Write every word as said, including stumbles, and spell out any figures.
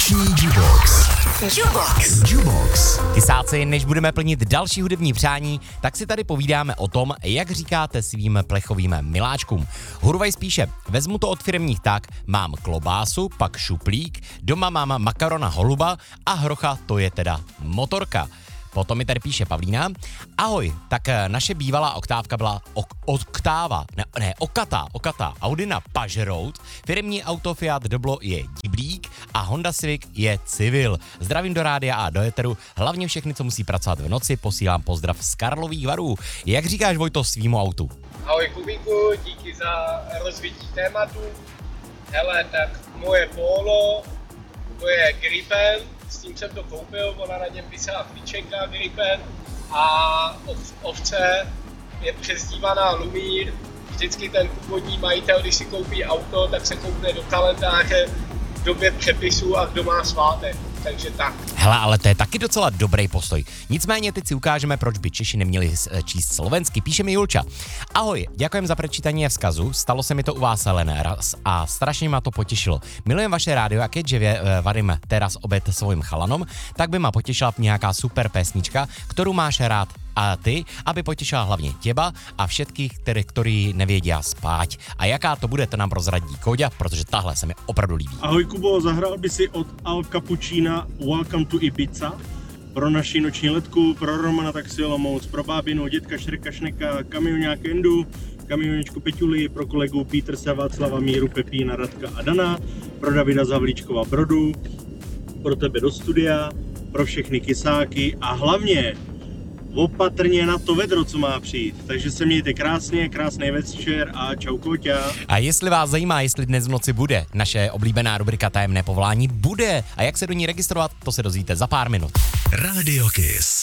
Noční Jukebox. Jukebox. Jukebox. Kysáci, než budeme plnit další hudební přání, tak si tady povídáme o tom, jak říkáte svým plechovým miláčkům. Hurvaj spíše, vezmu to od firemních tak, mám klobásu, pak šuplík, doma mám makarona holuba a hrocha, to je teda motorka. Potom mi tady píše Pavlína. Ahoj, tak naše bývalá oktávka byla ok- oktáva, ne, ne, okatá, okatá, Audina Pajero, firemní auto Fiat Doblo je Diblík a Honda Civic je Civil. Zdravím do rádia a do éteru, hlavně všechny, co musí pracovat v noci, posílám pozdrav z Karlových Varů. Jak říkáš, Vojto, svýmu autu? Ahoj Kubíku, díky za rozvití tématu. Hele, tak moje Polo, to je Gripen, s tím jsem to koupil, ona na něm vysela klíčenka Gripen a ovce je přezdívaná Lumír. Vždycky ten původní majitel, když si koupí auto, tak se koupne do kalendáře v době přepisu a kdo má svátek. Takže tak. Hele, ale to je taky docela dobrý postoj. Nicméně teď si ukážeme, proč by Češi neměli číst slovensky. Píše mi Julča. Ahoj, ďakujem za prečítanie vzkazu. Stalo se mi to u vás len raz a strašně ma to potěšilo. Milujem vaše rádio a keďže varím teraz obed svojim chalanom, tak by ma potešila nějaká super pesnička, kterou máš rád a ty, aby potešila hlavně těba a všetkých, který, ktorí nevědia spáť. A jaká to bude, to nám prozradí Kóďa, protože tahle se mi opravdu líbí. Ahoj Kubo, zahrál by si od Al Capuccina Welcome to Ibiza pro naši noční letku, pro Romana Taxi Olomouc, pro bábinu, dětka Šreka Šneka, kamionák Endu, kamioničku Peťuli, pro kolegu Petersa, Václava, Míru, Pepína, Radka a Dana, pro Davida Zavlíčkova Brodu, pro tebe do studia, pro všechny kysáky a hlavně opatrně na to vedro, co má přijít. Takže se mějte krásně, krásný večer a čau Kóťa. A jestli vás zajímá, jestli dnes v noci bude naše oblíbená rubrika Tajemné povolání, bude. A jak se do ní registrovat, to se dozvíte za pár minut. Radio Kiss.